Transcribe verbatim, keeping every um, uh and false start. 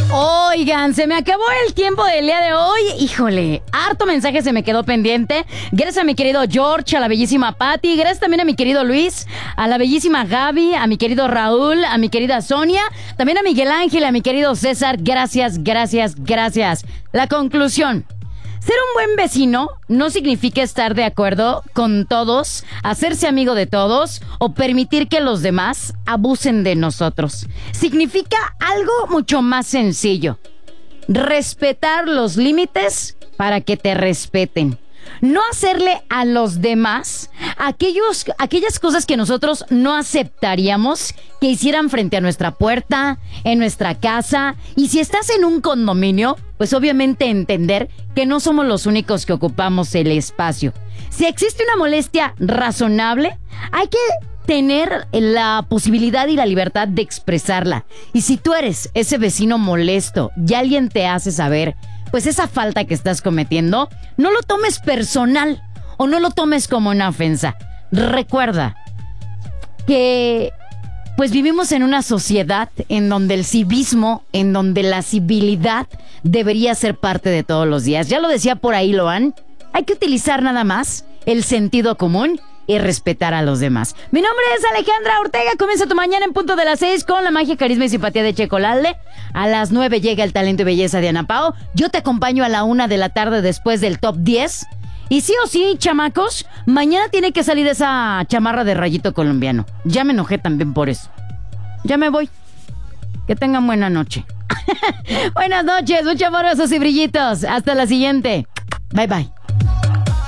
Oigan, se me acabó el tiempo del día de hoy. Híjole, harto mensaje se me quedó pendiente. Gracias a mi querido George, a la bellísima Patty. Gracias también a mi querido Luis, a la bellísima Gaby, a mi querido Raúl, a mi querida Sonia, también a Miguel Ángel, a mi querido César. Gracias, gracias, gracias. La conclusión. Ser un buen vecino no significa estar de acuerdo con todos, hacerse amigo de todos o permitir que los demás abusen de nosotros. Significa algo mucho más sencillo. Respetar los límites para que te respeten. No hacerle a los demás aquellos, aquellas cosas que nosotros no aceptaríamos que hicieran frente a nuestra puerta, en nuestra casa. Y si estás en un condominio, pues obviamente entender que no somos los únicos que ocupamos el espacio. Si existe una molestia razonable, hay que tener la posibilidad y la libertad de expresarla. Y si tú eres ese vecino molesto y alguien te hace saber pues esa falta que estás cometiendo, no lo tomes personal o no lo tomes como una ofensa. Recuerda que pues vivimos en una sociedad en donde el civismo, en donde la civilidad debería ser parte de todos los días. Ya lo decía por ahí Loan, hay que utilizar nada más el sentido común y respetar a los demás. Mi nombre es Alejandra Ortega. Comienza tu mañana en punto de las seis con la magia, carisma y simpatía de Checo Lalde. A las nueve llega el talento y belleza de Ana Pao. Yo te acompaño a la una de la tarde después del top diez. Y sí o sí, chamacos, mañana tiene que salir esa chamarra de rayito colombiano. Ya me enojé también por eso. Ya me voy. Que tengan buena noche. Buenas noches, muchos amorosos y brillitos. Hasta la siguiente. Bye bye.